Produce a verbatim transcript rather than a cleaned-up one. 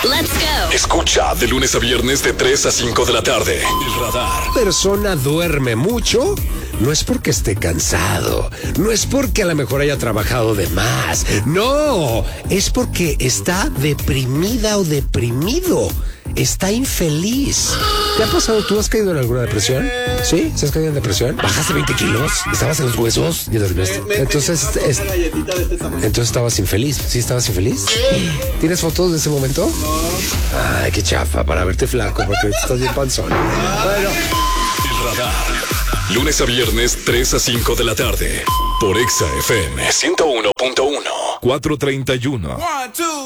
Let's go. Escucha de lunes a viernes de tres a cinco de la tarde. El Radar. Persona duerme mucho, no es porque esté cansado, no es porque a lo mejor haya trabajado de más, no, es porque está deprimida o deprimido, está infeliz. ¿Te ha pasado? ¿Tú has caído en alguna depresión? ¿Sí? ¿Se has caído en depresión? ¿Bajaste veinte kilos? ¿Estabas en los huesos? Y entonces, es, entonces estabas infeliz. ¿Sí estabas infeliz? ¿Tienes fotos de ese momento? Ay, qué chafa, para verte flaco, porque estás bien panzón. Bueno. El Radar. Lunes a viernes, tres a cinco de la tarde. Por Exa F M ciento uno punto uno. cuatrocientos treinta y uno.